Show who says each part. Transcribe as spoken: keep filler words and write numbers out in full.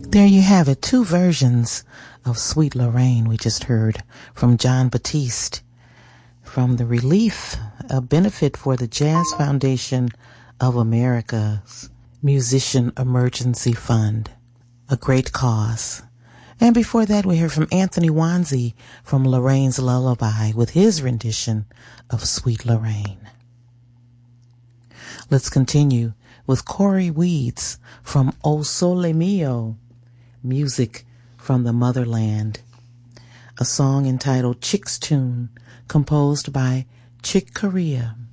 Speaker 1: There you have it, two versions of Sweet Lorraine we just heard from Jon Batiste from the Relief, a benefit for the Jazz Foundation of America's Musician Emergency Fund, a great cause. And before that we heard from Anthony Wanzi from Lorraine's Lullaby with his rendition of Sweet Lorraine. Let's continue with Cory Weeds from O Sole Mio, music from the motherland, a song entitled Chick's Tune, composed by Chick Corea.